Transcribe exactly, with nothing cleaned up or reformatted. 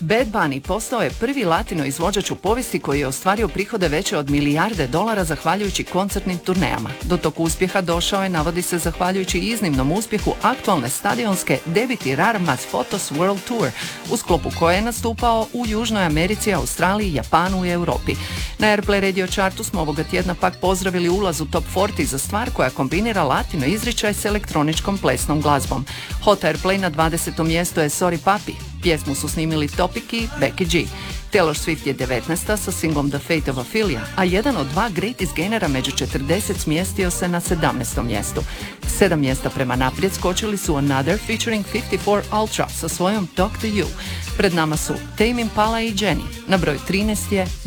Bad Bunny postao je prvi latino izvođač u povijesti koji je ostvario prihode veće od milijarde dolara zahvaljujući koncertnim turnejama. Do tog uspjeha došao je, navodi se, zahvaljujući iznimnom uspjehu aktualne stadionske Debiti Rar Mas Fotos World Tour, u sklopu koje je nastupao u Južnoj Americi, Australiji, Japanu i Europi. Na Airplay Radio chartu smo ovoga tjedna pak pozdravili ulaz u Top četrdeset za stvar koja kombinira latino izričaj s elektroničkom plesnom glazbom. Hot Airplay na dvadesetom mjestu je Sorry Papi. Pjesmu su snimili Topic i Becky G. Taylor Swift je devetnaesta sa singlom The Fate of Ophelia, a jedan od dva greatest gainera među četrdeset smjestio se na sedamnaestom mjestu. Sedam mjesta prema naprijed skočili su Another featuring pedeset četiri Ultra sa svojom Talk to You. Pred nama su Tame Impala i Jenny. Na broju trinaest je